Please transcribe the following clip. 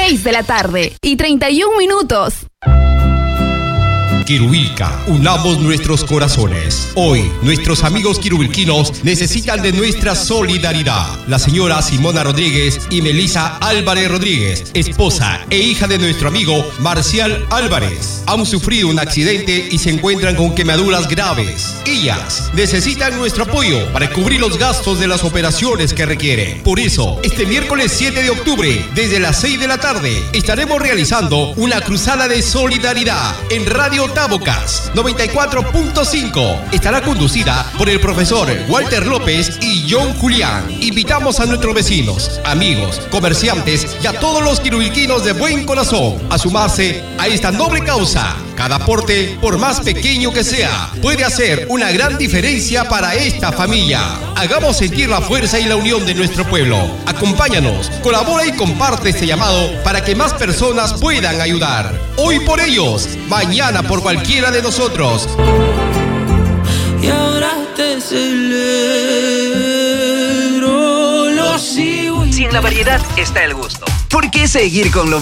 6:31. Quirubilca, unamos nuestros corazones. Hoy, nuestros amigos quirubilquinos necesitan de nuestra solidaridad. La señora Simona Rodríguez y Melissa Álvarez Rodríguez, esposa e hija de nuestro amigo Marcial Álvarez, han sufrido un accidente y se encuentran con quemaduras graves. Ellas necesitan nuestro apoyo para cubrir los gastos de las operaciones que requieren. Por eso, este miércoles 7 de octubre, desde las 6 de la tarde, estaremos realizando una cruzada de solidaridad en Radio Tabocas 94.5. Estará conducida por el profesor Walter López y John Julián. Invitamos a nuestros vecinos, amigos, comerciantes y a todos los quirubilquinos de buen corazón a sumarse a esta noble causa. Cada aporte, por más pequeño que sea, puede hacer una gran diferencia para esta familia. Hagamos sentir la fuerza y la unión de nuestro pueblo. Acompáñanos, colabora y comparte este llamado para que más personas puedan ayudar. Hoy por ellos, mañana por cualquiera de nosotros. Y ahora te celebro, lo sigo. Si en la variedad está el gusto, ¿por qué seguir con lo